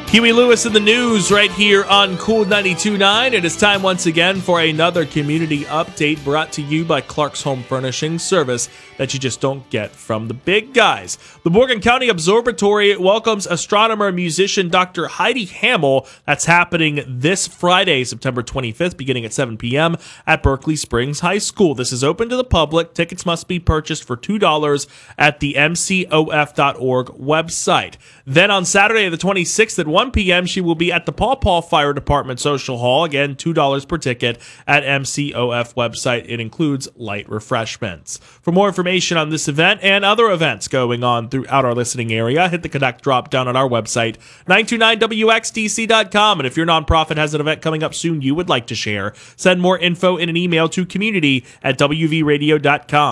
Huey Lewis in the news right here on Cool 92.9. It is time once again for another community update brought to you by Clark's Home Furnishing, service that you just don't get from the big guys. The Morgan County Observatory welcomes astronomer and musician Dr. Heidi Hamill. That's happening this Friday, September 25th, beginning at 7 p.m. at Berkeley Springs High School. This is open to the public. Tickets must be purchased for $2 at the mcof.org website. Then on Saturday the 26th at 1 p.m., she will be at the Paw Paw Fire Department Social Hall. Again, $2 per ticket at MCOF website. It includes light refreshments. For more information on this event and other events going on throughout our listening area, hit the Connect drop down on our website, 929wxdc.com. And if your nonprofit has an event coming up soon you would like to share, send more info in an email to community@wvradio.com.